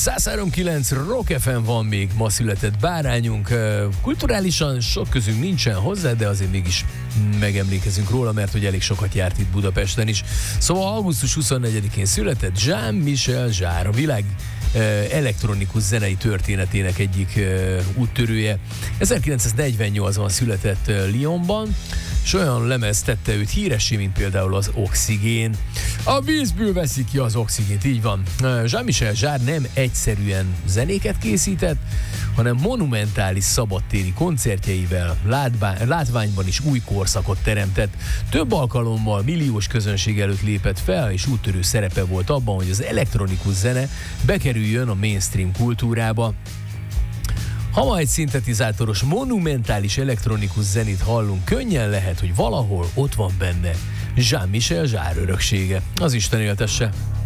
103.9 Rock FM van még, ma született bárányunk. Kulturálisan sok közünk nincsen hozzá, de azért mégis megemlékezünk róla, mert hogy elég sokat járt itt Budapesten is. Szóval augusztus 24-én született Jean-Michel Jarre, a világ elektronikus zenei történetének egyik úttörője. 1948-ban született Lyonban, és olyan lemez tette őt híressé, mint például az Oxigén. A vízből veszik ki az oxigént, így van. Jean-Michel Jarre nem egyszerűen zenéket készített, hanem monumentális szabadtéri koncertjeivel látványban is új korszakot teremtett. Több alkalommal milliós közönség előtt lépett fel, és úttörő szerepe volt abban, hogy az elektronikus zene bekerüljön a mainstream kultúrába. Ha ma egy szintetizátoros, monumentális elektronikus zenét hallunk, könnyen lehet, hogy valahol ott van benne Jean-Michel Jarre öröksége. Az Isten éltesse!